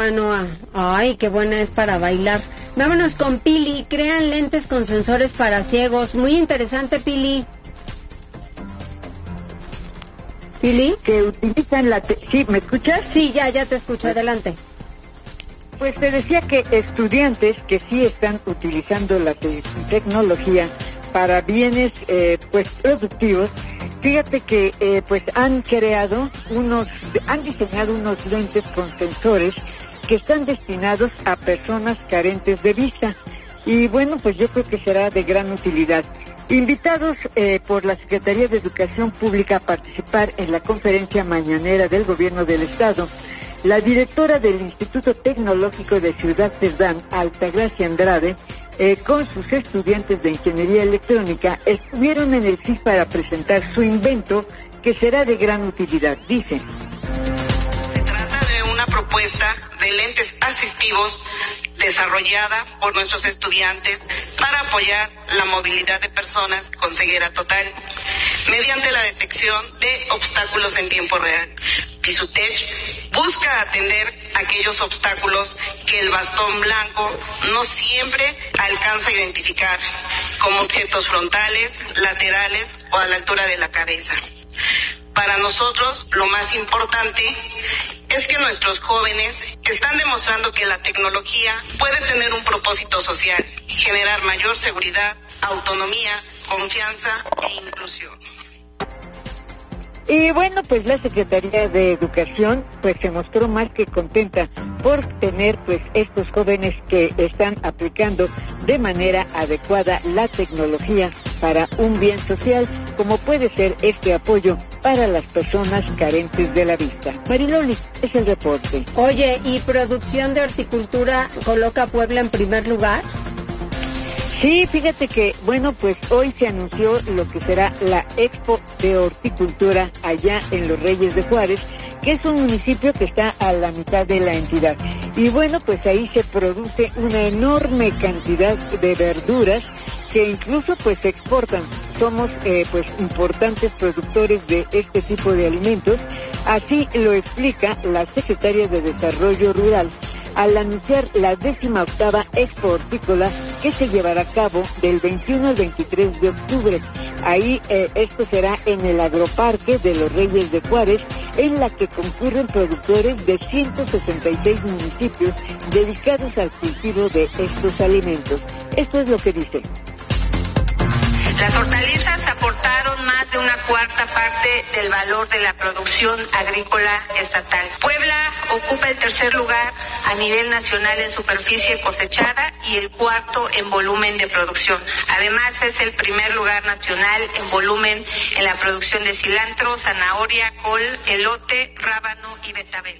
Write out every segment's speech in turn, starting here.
Noa. Ay, qué buena es para bailar. Vámonos con Pili. Crean lentes con sensores para ciegos. Muy interesante, Pili. ¿Pili? Que utilizan ¿Sí, me escuchas? Sí, ya te escucho. Adelante. Pues te decía que estudiantes que sí están utilizando la tecnología para bienes pues productivos, fíjate que pues han diseñado unos lentes con sensores que están destinados a personas carentes de vista. Y bueno, pues yo creo que será de gran utilidad. Invitados por la Secretaría de Educación Pública a participar en la conferencia mañanera del Gobierno del Estado, la directora del Instituto Tecnológico de Ciudad Cerdán, Altagracia Andrade, con sus estudiantes de Ingeniería Electrónica, estuvieron en el CIS para presentar su invento, que será de gran utilidad, dice. Se trata de una propuesta de lentes asistivos desarrollada por nuestros estudiantes para apoyar la movilidad de personas con ceguera total mediante la detección de obstáculos en tiempo real. Pisutech busca atender aquellos obstáculos que el bastón blanco no siempre alcanza a identificar, como objetos frontales, laterales o a la altura de la cabeza. Para nosotros, lo más importante es que nuestros jóvenes están demostrando que la tecnología puede tener un propósito social, generar mayor seguridad, autonomía, confianza e inclusión. Y bueno, pues la Secretaría de Educación pues se mostró más que contenta por tener pues estos jóvenes que están aplicando de manera adecuada la tecnología para un bien social, como puede ser este apoyo para las personas carentes de la vista. Mariloli, es el reporte. Oye, ¿y producción de horticultura coloca a Puebla en primer lugar? Sí, fíjate que, bueno, pues hoy se anunció lo que será la Expo de Horticultura allá en Los Reyes de Juárez, que es un municipio que está a la mitad de la entidad. Y bueno, pues ahí se produce una enorme cantidad de verduras que incluso pues se exportan. Somos pues importantes productores de este tipo de alimentos, así lo explica la Secretaria de Desarrollo Rural al anunciar la 18ª Expo Hortícola que se llevará a cabo del 21 al 23 de octubre. Ahí esto será en el Agroparque de Los Reyes de Juárez, en la que concurren productores de 166 municipios dedicados al cultivo de estos alimentos. Esto es lo que dice. Las hortalizas aportaron más de una cuarta parte del valor de la producción agrícola estatal. Puebla ocupa el tercer lugar a nivel nacional en superficie cosechada y el cuarto en volumen de producción. Además, es el primer lugar nacional en volumen en la producción de cilantro, zanahoria, col, elote, rábano y betabel.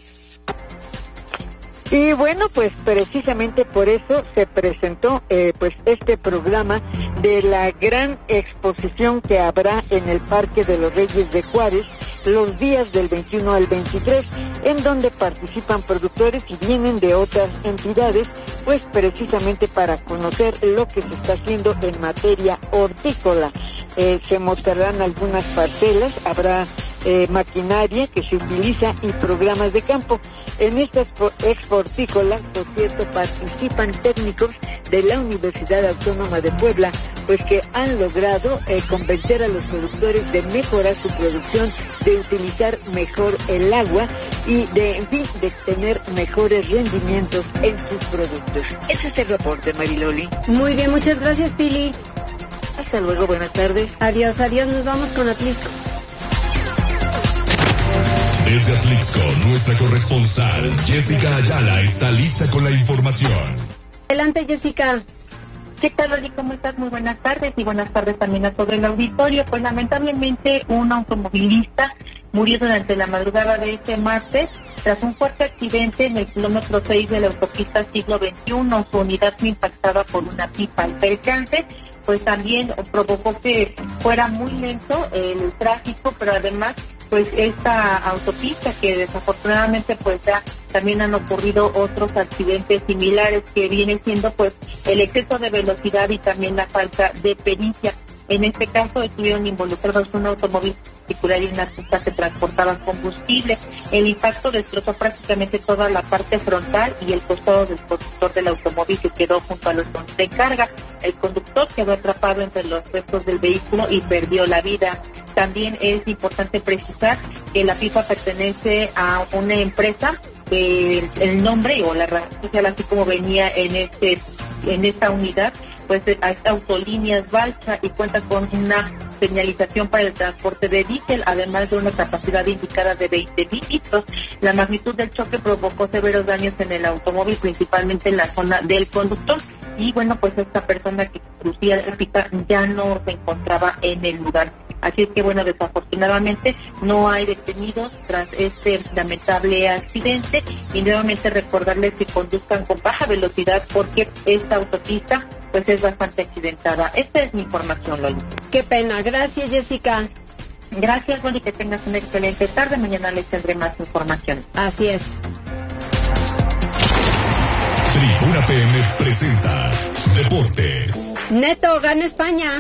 Y bueno, pues precisamente por eso se presentó pues este programa de la gran exposición que habrá en el Parque de los Reyes de Juárez los días del 21 al 23, en donde participan productores y vienen de otras entidades, pues precisamente para conocer lo que se está haciendo en materia hortícola. Se mostrarán algunas parcelas, habrá maquinaria que se utiliza y programas de campo. En esta expo hortícola, por cierto, participan técnicos de la Universidad Autónoma de Puebla, pues que han logrado convencer a los productores de mejorar su producción, de utilizar mejor el agua y de, en fin, de tener mejores rendimientos en sus productos. Ese es el reporte, Mariloli. Muy bien, muchas gracias, Pili. Hasta luego, buenas tardes. Adiós, nos vamos con Atlisco. Desde Atlixco, nuestra corresponsal Jessica Ayala está lista con la información. Adelante, Jessica. ¿Qué tal, Oli? ¿Cómo estás? Muy buenas tardes y buenas tardes también a todo el auditorio. Pues lamentablemente un automovilista murió durante la madrugada de este martes tras un fuerte accidente en el kilómetro 6 de la autopista Siglo XXI. Su unidad fue impactada por una pipa. El percance pues también provocó que fuera muy lento el tráfico, pero además pues esta autopista que desafortunadamente pues ya también han ocurrido otros accidentes similares que vienen siendo pues el exceso de velocidad y también la falta de pericia. En este caso estuvieron involucrados un automóvil particular y unas rutas que transportaban combustible. El impacto destrozó prácticamente toda la parte frontal y el costado del conductor del automóvil, que quedó junto a los bonos de carga. El conductor quedó atrapado entre los restos del vehículo y perdió la vida. También es importante precisar que la FIFA pertenece a una empresa que el nombre o la razón social, así como venía en esta unidad, pues a Autolíneas Balcha, y cuenta con una señalización para el transporte de diésel, además de una capacidad indicada de 20,000 litros. La magnitud del choque provocó severos daños en el automóvil, principalmente en la zona del conductor. Y bueno, pues esta persona que conducía la pista ya no se encontraba en el lugar. Así es que bueno, desafortunadamente no hay detenidos tras este lamentable accidente, y nuevamente recordarles que conduzcan con baja velocidad porque esta autopista pues es bastante accidentada. Esta es mi información, Loli. Qué pena. Gracias, Jessica. Gracias, Loli, que tengas una excelente tarde. Mañana les tendré más información. Así es. Tribuna PM presenta Deportes. Neto, gana España.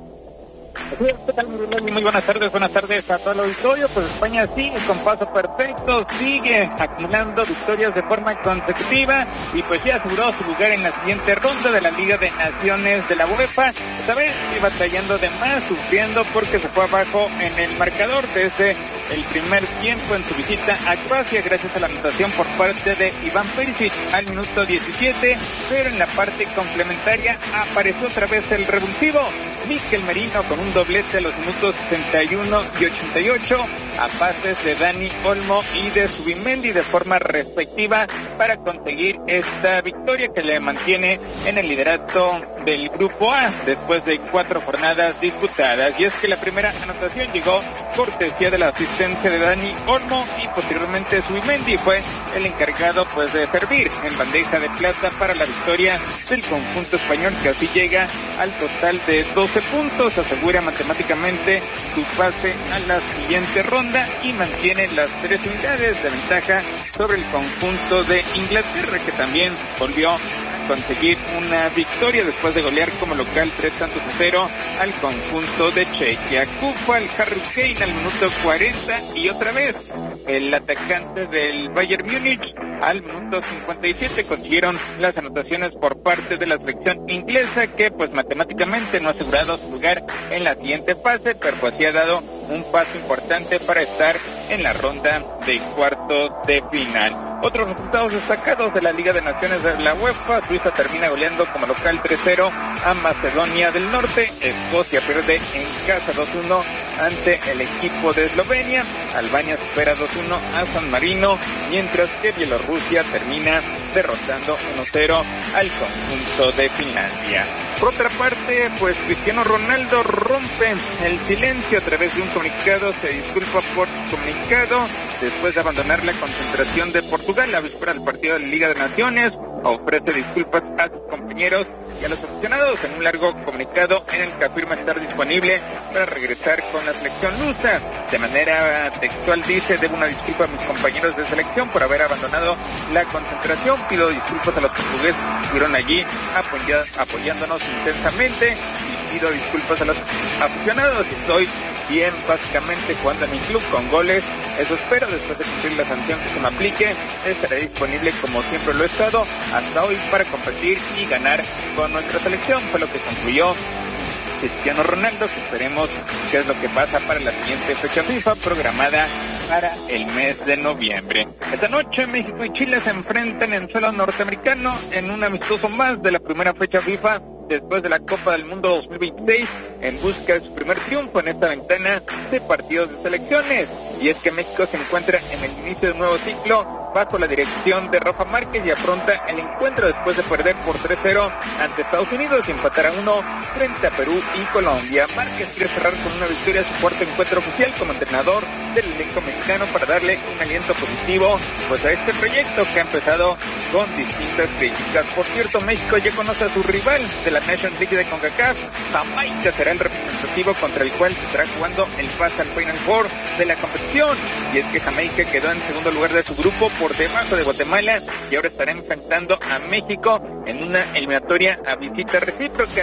¿Qué tal? Muy buenas tardes a todo el auditorio. Pues España sigue con paso perfecto, sigue acumulando victorias de forma consecutiva y pues ya aseguró su lugar en la siguiente ronda de la Liga de Naciones de la UEFA. Esta vez iba batallando de más, sufriendo porque se fue abajo en el marcador desde el primer tiempo en su visita a Croacia, gracias a la anotación por parte de Iván Perisic al minuto 17, pero en la parte complementaria apareció otra vez el revulsivo Mikel Merino con un doblete a los minutos 61 y 88 a pases de Dani Olmo y de Zubimendi de forma respectiva para conseguir esta victoria que le mantiene en el liderato del Grupo A después de 4 jornadas disputadas. Y es que la primera anotación llegó cortesía de la asistencia de Dani Olmo y posteriormente Zubimendi fue el encargado pues de servir en bandeja de plata para la victoria del conjunto español, que así llega al total de 12 puntos, asegura matemáticamente su pase a la siguiente ronda y mantiene las 3 unidades de ventaja sobre el conjunto de Inglaterra, que también volvió a conseguir una victoria después de golear como local 3-0 al conjunto de Chequia. Cufa el Harry Kane al minuto 40 y otra vez el atacante del Bayern Múnich al minuto 57 consiguieron las anotaciones por parte de la selección inglesa, que pues matemáticamente no ha asegurado su lugar en la siguiente fase, pero pues sí ha dado un paso importante para estar en la ronda de cuartos de final. Otros resultados destacados de la Liga de Naciones de la UEFA: Suiza termina goleando como local 3-0 a Macedonia del Norte, Escocia pierde en casa 2-1 ante el equipo de Eslovenia, Albania supera 2-1 a San Marino, mientras que Bielorrusia termina derrotando 1-0 al conjunto de Finlandia. Por otra parte, pues Cristiano Ronaldo rompe el silencio a través de un comunicado, se disculpa por su comunicado después de abandonar la concentración de Portugal a víspera del partido de la Liga de Naciones, ofrece disculpas a sus compañeros y a los aficionados en un largo comunicado en el que afirma estar disponible para regresar con la selección lusa. De manera textual dice: debo una disculpa a mis compañeros de selección por haber abandonado la concentración, pido disculpas a los portugueses que estuvieron allí apoyándonos intensamente y pido disculpas a los aficionados. Estoy bien, básicamente jugando en mi club con goles, eso espero. Después de cumplir la sanción que se me aplique, estaré disponible como siempre lo he estado hasta hoy para competir y ganar con nuestra selección, fue lo que concluyó Cristiano Ronaldo, que esperemos qué es lo que pasa para la siguiente fecha FIFA programada para el mes de noviembre. Esta noche México y Chile se enfrentan en suelo norteamericano en un amistoso más de la primera fecha FIFA después de la Copa del Mundo 2026, en busca de su primer triunfo en esta ventana de partidos de selecciones. Y es que México se encuentra en el inicio de un nuevo ciclo bajo la dirección de Rafa Márquez y afronta el encuentro después de perder por 3-0 ante Estados Unidos y empatar a 1 frente a Perú y Colombia. Márquez quiere cerrar con una victoria su cuarto encuentro oficial como entrenador del elenco mexicano para darle un aliento positivo pues a este proyecto que ha empezado con distintas críticas. Por cierto, México ya conoce a su rival de la Nations League de CONCACAF. Jamaica será el representativo contra el cual se estará jugando el pase al Final Four de la competición. Y es que Jamaica quedó en segundo lugar de su grupo por debajo de Guatemala y ahora estará enfrentando a México en una eliminatoria a visita recíproca.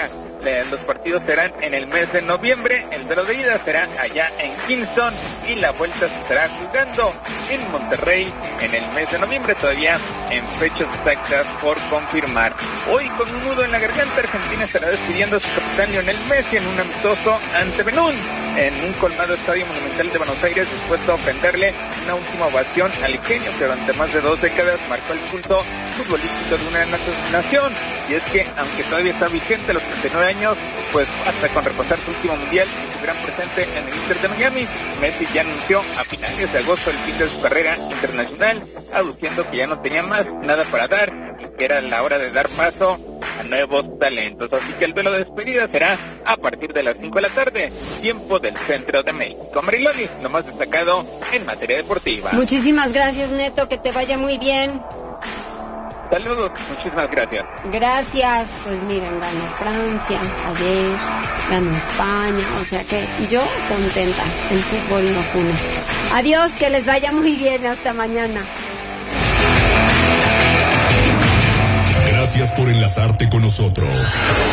Los partidos serán en el mes de noviembre. El duelo de ida será allá en Kingston y la vuelta se estará jugando en Monterrey en el mes de noviembre, todavía en fechas exactas por confirmar. Hoy, con un nudo en la garganta, Argentina estará despidiendo a su capitán Lionel Messi en un amistoso ante Benún, en un colmado estadio monumental de Buenos Aires, dispuesto a ofrendarle una última ovación al genio que durante más de 2 décadas marcó el culto futbolístico de una nación. Y es que, aunque todavía está vigente a los 39 años, pues hasta con repasar su último mundial y su gran presente en el Inter de Miami, Messi ya anunció a finales de agosto el fin de su carrera internacional, aduciendo que ya no tenía más nada para dar y que era la hora de dar paso a nuevos talentos. Así que el duelo de despedida será a partir de las 5 de la tarde, tiempo del centro de México. Mariloli, lo más destacado en materia deportiva. Muchísimas gracias, Neto, que te vaya muy bien. Saludos, muchísimas gracias. Gracias. Pues miren, ganó Francia ayer, ganó España, o sea que yo contenta, el fútbol nos une. Adiós, que les vaya muy bien, hasta mañana. Gracias por enlazarte con nosotros.